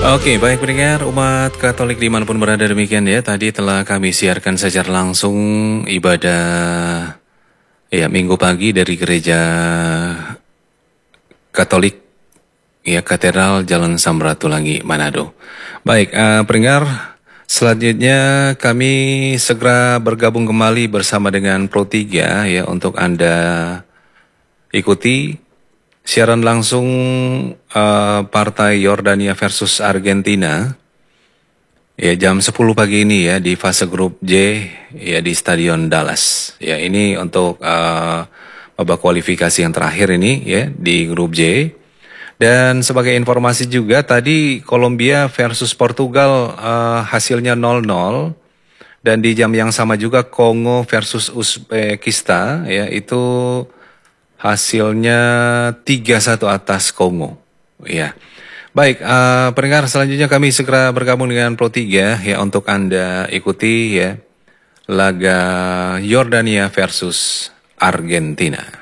Oke, baik pendengar umat Katolik dimanapun berada, demikian ya. Tadi telah kami siarkan secara langsung ibadah minggu pagi dari gereja Katolik Katedral Jalan Samratulangi, Manado. Baik, pendengar, selanjutnya kami segera bergabung kembali bersama dengan Pro 3 ya untuk Anda ikuti siaran langsung partai Yordania versus Argentina. Ya, jam 10 pagi ini ya di fase grup J ya di Stadion Dallas. Ya, ini untuk babak kualifikasi yang terakhir ini ya di grup J. Dan sebagai informasi juga tadi Kolombia versus Portugal hasilnya 0-0 dan di jam yang sama juga Kongo versus Uzbekistan ya itu hasilnya 3-1 atas Kongo. Ya. Baik, pendengar selanjutnya kami segera bergabung dengan Pro 3 ya untuk Anda ikuti ya laga Yordania versus Argentina.